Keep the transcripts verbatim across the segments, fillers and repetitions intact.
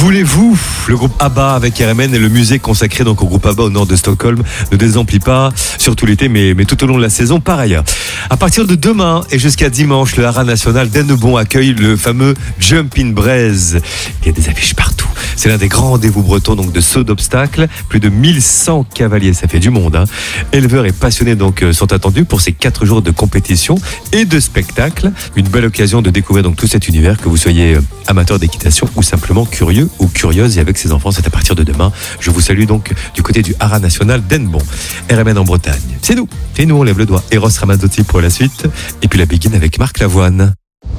Voulez-vous, le groupe ABBA avec R M N et le musée consacré donc au groupe ABBA au nord de Stockholm ne désemplit pas, surtout l'été, mais, mais tout au long de la saison par ailleurs. À partir de demain et jusqu'à dimanche, le Haras National d'Hennebont accueille le fameux Jump in Braise. Il y a des affiches partout. C'est l'un des grands rendez-vous bretons donc de saut d'obstacles. Plus de mille cent cavaliers, ça fait du monde. Hein. Éleveurs et passionnés donc sont attendus pour ces quatre jours de compétition et de spectacle. Une belle occasion de découvrir donc tout cet univers, que vous soyez amateur d'équitation ou simplement curieux ou curieuse. Et avec ses enfants, c'est à partir de demain. Je vous salue donc du côté du Haras National d'Hennebont. R M N en Bretagne. C'est nous. Et nous, on lève le doigt. Eros Ramazzotti pour la suite. Et puis la Begin avec Marc Lavoine.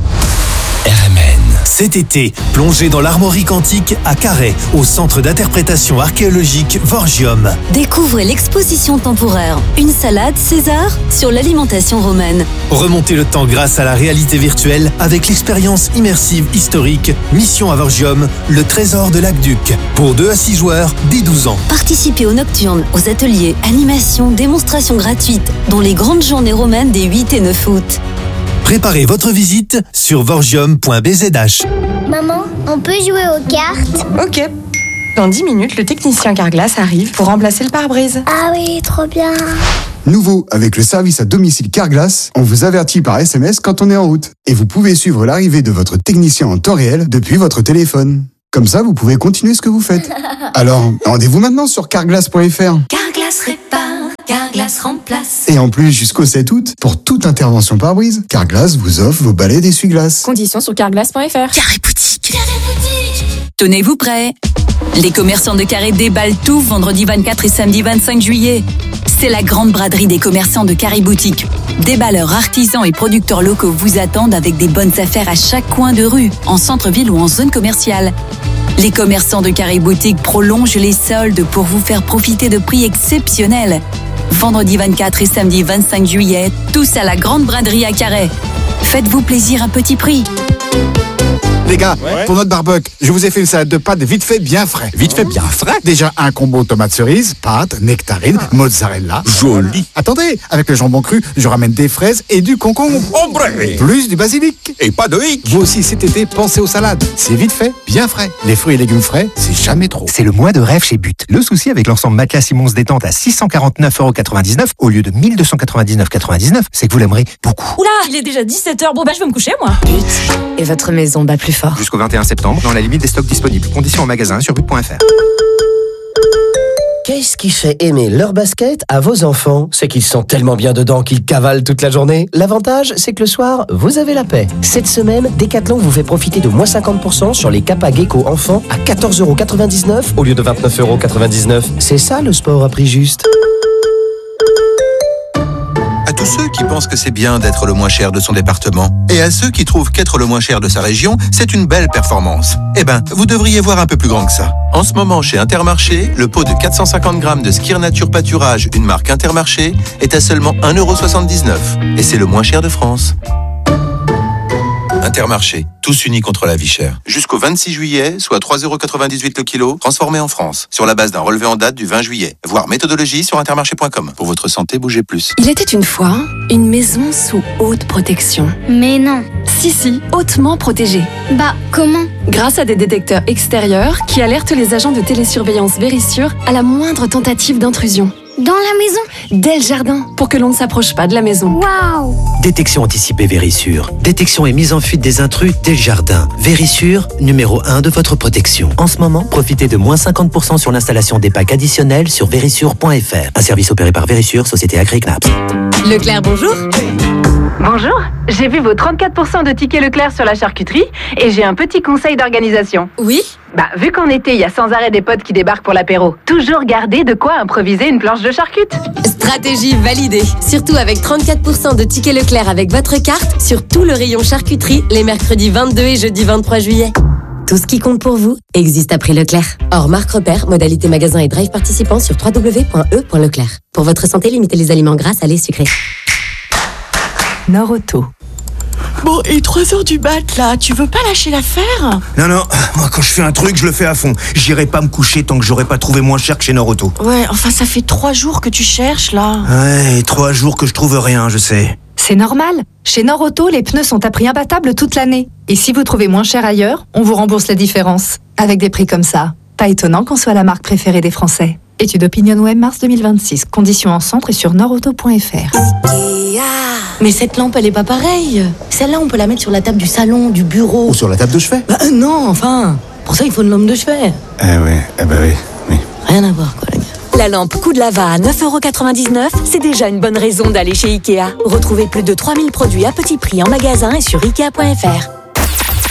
R M N. Cet été, plongez dans l'armoirie antique à Carhaix, au centre d'interprétation archéologique Vorgium. Découvrez l'exposition temporaire Une salade César sur l'alimentation romaine. Remontez le temps grâce à la réalité virtuelle avec l'expérience immersive historique Mission à Vorgium, le trésor de l'aqueduc. Pour deux à six joueurs, dès douze ans. Participez aux nocturnes, aux ateliers, animations, démonstrations gratuites, dont les grandes journées romaines des huit et neuf août. Préparez votre visite sur vorgium point b z h. Maman, on peut jouer aux cartes? Ok. Dans dix minutes, le technicien Carglass arrive pour remplacer le pare-brise. Ah oui, trop bien. Nouveau, avec le service à domicile Carglass, on vous avertit par S M S quand on est en route. Et vous pouvez suivre l'arrivée de votre technicien en temps réel depuis votre téléphone. Comme ça, vous pouvez continuer ce que vous faites. Alors, rendez-vous maintenant sur carglass point f r. Carglass répare, Carglass remplace. Et en plus, jusqu'au sept août, pour toute intervention pare-brise, Carglass vous offre vos balais d'essuie-glace. Conditions sur carglass point f r. Carré Boutique. Carré Boutique. Tenez-vous prêts. Les commerçants de Carré déballent tout vendredi vingt-quatre et samedi vingt-cinq juillet. C'est la grande braderie des commerçants de Carré Boutique. Déballeurs, artisans et producteurs locaux vous attendent avec des bonnes affaires à chaque coin de rue, en centre-ville ou en zone commerciale. Les commerçants de Carré Boutique prolongent les soldes pour vous faire profiter de prix exceptionnels. Vendredi vingt-quatre et samedi vingt-cinq juillet, tous à la grande braderie à Carré. Faites-vous plaisir à petit prix. Les gars, ouais. Pour notre barbecue, je vous ai fait une salade de pâtes vite fait bien frais. Vite fait bien frais. Déjà un combo tomate cerise, pâtes, nectarine, ah. mozzarella. Joli. Attendez, avec le jambon cru, je ramène des fraises et du concombre. Ombre. Plus du basilic. Et pas de hic. Vous aussi cet été, pensez aux salades. C'est vite fait, bien frais. Les fruits et légumes frais, c'est jamais trop. C'est le mois de rêve chez But. Le souci avec l'ensemble Matelas Simons détente à six cent quarante-neuf euros quatre-vingt-dix-neuf au lieu de mille deux cent quatre-vingt-dix-neuf euros quatre-vingt-dix-neuf, c'est que vous l'aimerez beaucoup. Oula, il est déjà dix-sept heures. Bon bah je vais me coucher moi. But. Et votre maison bat plus fort. Jusqu'au vingt et un septembre, dans la limite des stocks disponibles. Conditions en magasin sur but point f r. Qu'est-ce qui fait aimer leur basket à vos enfants? C'est qu'ils sont tellement bien dedans qu'ils cavalent toute la journée. L'avantage, c'est que le soir, vous avez la paix. Cette semaine, Decathlon vous fait profiter de moins cinquante pour cent sur les Kappa Gecko enfants à quatorze euros quatre-vingt-dix-neuf au lieu de vingt-neuf euros quatre-vingt-dix-neuf. C'est ça le sport à prix juste. À tous ceux qui pensent que c'est bien d'être le moins cher de son département, et à ceux qui trouvent qu'être le moins cher de sa région, c'est une belle performance. Eh ben, vous devriez voir un peu plus grand que ça. En ce moment, chez Intermarché, le pot de quatre cent cinquante grammes de Skir Nature Pâturage, une marque Intermarché, est à seulement un euro soixante-dix-neuf. Et c'est le moins cher de France. Intermarché, tous unis contre la vie chère. Jusqu'au vingt-six juillet, soit trois euros quatre-vingt-dix-huit le kilo, transformé en France, sur la base d'un relevé en date du vingt juillet. Voir méthodologie sur intermarché point com. Pour votre santé, bougez plus. Il était une fois une maison sous haute protection. Mais non. Si, si, hautement protégée. Bah, comment? Grâce à des détecteurs extérieurs qui alertent les agents de télésurveillance Vérissure à la moindre tentative d'intrusion. Dans la maison? Dès le jardin, pour que l'on ne s'approche pas de la maison. Waouh! Détection anticipée Vérissure. Détection et mise en fuite des intrus dès le jardin. Vérissure, numéro un de votre protection. En ce moment, profitez de moins cinquante pour cent sur l'installation des packs additionnels sur vérissure point f r. Un service opéré par Vérissure, société Agri Knaps. Leclerc, bonjour. Bonjour, j'ai vu vos trente-quatre pour cent de tickets Leclerc sur la charcuterie et j'ai un petit conseil d'organisation. Oui? Bah, vu qu'en été, il y a sans arrêt des potes qui débarquent pour l'apéro, toujours garder de quoi improviser une planche de charcute. Stratégie validée. Surtout avec trente-quatre pour cent de tickets Leclerc avec votre carte sur tout le rayon charcuterie les mercredis vingt-deux et jeudi vingt-trois juillet. Tout ce qui compte pour vous existe à prix Leclerc. Hors marque repère, modalité magasin et drive participants sur w w w point e point leclerc. Pour votre santé, limitez les aliments gras, salés, sucrés. Nord-Auto. Bon, et trois heures du mat, là, tu veux pas lâcher l'affaire? Non, non, moi quand je fais un truc, je le fais à fond. J'irai pas me coucher tant que j'aurai pas trouvé moins cher que chez Nord-Auto. Ouais, enfin ça fait trois jours que tu cherches, là. Ouais, et trois jours que je trouve rien, je sais. C'est normal. Chez Nord-Auto, les pneus sont à prix imbattable toute l'année. Et si vous trouvez moins cher ailleurs, on vous rembourse la différence. Avec des prix comme ça, pas étonnant qu'on soit la marque préférée des Français. Étude OpinionWay mars deux mille vingt-six. Conditions en centre et sur nordauto point f r. Mais cette lampe, elle est pas pareille. Celle-là, on peut la mettre sur la table du salon, du bureau. Ou sur la table de chevet. Bah euh, non, enfin. Pour ça, il faut une lampe de chevet. Eh ouais, eh bah oui, oui. Rien à voir, quoi, les gars. La lampe Coup de Lava à neuf euros quatre-vingt-dix-neuf, c'est déjà une bonne raison d'aller chez Ikea. Retrouvez plus de trois mille produits à petit prix en magasin et sur ikea point f r.